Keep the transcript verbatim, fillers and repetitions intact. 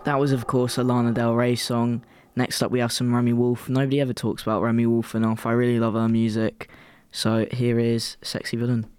That was, of course, a Lana Del Rey song. Next up, we have some Remy Wolf. Nobody ever talks about Remy Wolf enough. I really love her music. So here is Sexy Villain.